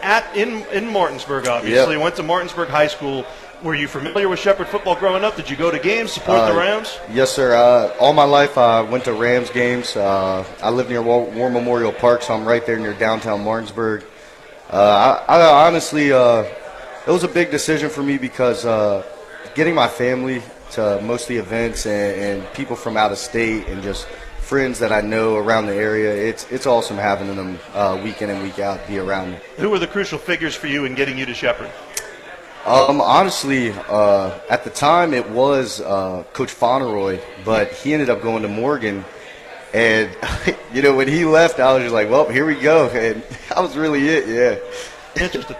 in Martinsburg, obviously. Yep. Went to Martinsburg High School. Were you familiar with Shepherd football growing up? Did you go to games, support the Rams? Yes, sir. All my life I went to Rams games. I live near War Memorial Park, so I'm right there near downtown Martinsburg. I honestly, it was a big decision for me because getting my family to most of the events and people from out of state and just friends that I know around the area, it's awesome having them week in and week out be around me. Who were the crucial figures for you in getting you to Shepherd? Honestly, at the time it was Coach Fauneroy, but he ended up going to Morgan. And, when he left, I was just like, well, here we go. And that was really it, yeah. Interesting.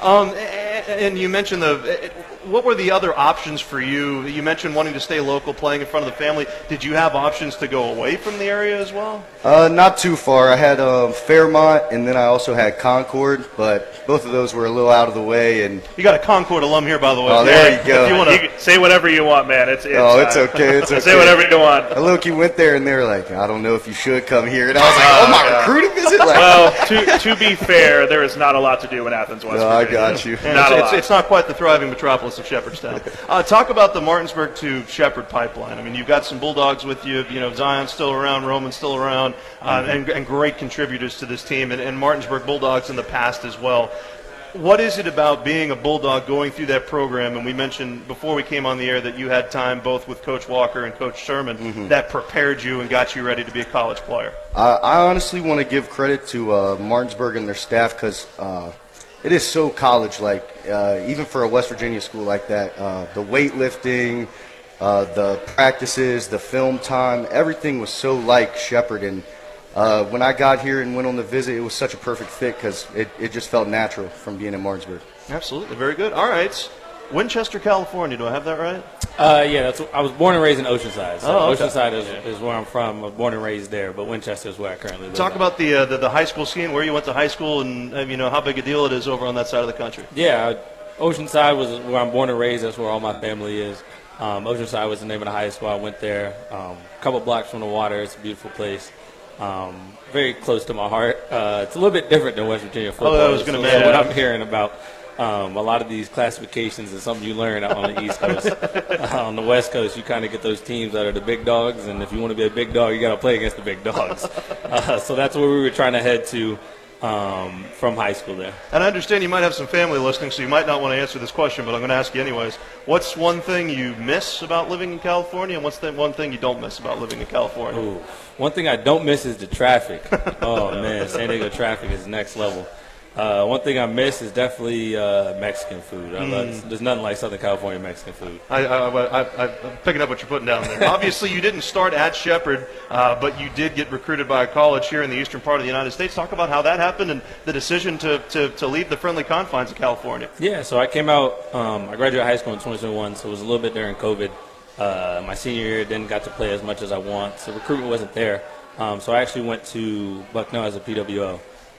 And you mentioned what were the other options for you? You mentioned wanting to stay local, playing in front of the family. Did you have options to go away from the area as well? Not too far. I had Fairmont, and then I also had Concord, but both of those were a little out of the way. And you got a Concord alum here, by the way. Oh, there you go. You can say whatever you want, man. It's okay. It's okay. Say whatever you want. Look, you went there, and they were like, I don't know if you should come here. And I was like, my recruiting visit? Well, to be fair, there is not a lot to do in Athens, West Virginia. I got you. It's not quite the thriving metropolis of Shepherdstown. Talk about the Martinsburg to Shepherd pipeline. I mean, you've got some Bulldogs with you. Zion's still around, Roman's still around, and great contributors to this team, and Martinsburg Bulldogs in the past as well. What is it about being a Bulldog going through that program? And we mentioned before we came on the air that you had time both with Coach Walker and Coach Sherman that prepared you and got you ready to be a college player. I honestly want to give credit to Martinsburg and their staff because it is so college-like, even for a West Virginia school like that. The weightlifting, the practices, the film time, everything was so like Shepherd. And when I got here and went on the visit, it was such a perfect fit because it just felt natural from being in Martinsburg. Absolutely. Very good. All right. Winchester, California. Do I have that right? Yeah, I was born and raised in Oceanside. So okay. Oceanside is where I'm from. I was born and raised there, but Winchester is where I currently live. Talk about the high school scene, where you went to high school, and how big a deal it is over on that side of the country. Yeah, Oceanside was where I'm born and raised. That's where all my family is. Oceanside was the name of the high school. I went there. A couple blocks from the water. It's a beautiful place. Very close to my heart. It's a little bit different than West Virginia football. I was going to mention what I'm hearing about. A lot of these classifications is something you learn out on the East Coast. On the West Coast, you kind of get those teams that are the big dogs, and if you want to be a big dog, you got to play against the big dogs. So that's where we were trying to head to from high school there. And I understand you might have some family listening, so you might not want to answer this question, but I'm going to ask you anyways. What's one thing you miss about living in California, and what's the one thing you don't miss about living in California? Ooh. One thing I don't miss is the traffic. Oh, man, San Diego traffic is next level. One thing I miss is definitely Mexican food. There's nothing like Southern California Mexican food. I'm picking up what you're putting down there. Obviously, you didn't start at Shepherd, but you did get recruited by a college here in the eastern part of the United States. Talk about how that happened and the decision to leave the friendly confines of California. Yeah, so I came out, I graduated high school in 2021, so it was a little bit during COVID. My senior year, didn't got to play as much as I want, so recruitment wasn't there. So I actually went to Bucknell as a PWO.